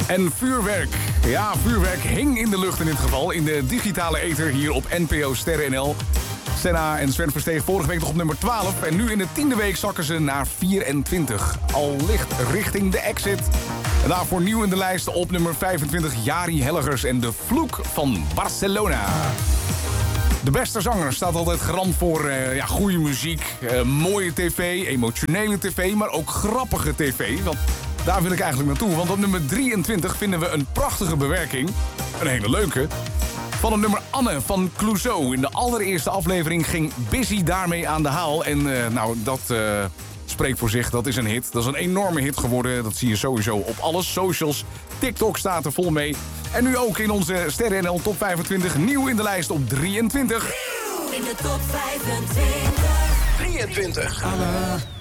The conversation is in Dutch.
En vuurwerk. Ja, vuurwerk hing in de lucht in dit geval. In de digitale ether hier op NPO Sterren NL. Senna en Sven Versteeg vorige week nog op nummer 12. En nu in de 10e week zakken ze naar 24. Al licht richting de exit. En daarvoor nieuw in de lijst op nummer 25 Jari Hellegers en de Vloek van Barcelona. De beste zanger staat altijd garant voor goede muziek, mooie tv, emotionele tv, maar ook grappige tv. Want daar wil ik eigenlijk naartoe, want op nummer 23 vinden we een prachtige bewerking, een hele leuke, van het nummer Anne van Clouseau. In de allereerste aflevering ging Busy daarmee aan de haal en dat spreekt voor zich, dat is een hit. Dat is een enorme hit geworden, dat zie je sowieso op alle socials. TikTok staat er vol mee. En nu ook in onze Sterren NL Top 25, nieuw in de lijst op 23. In de top 25. 23.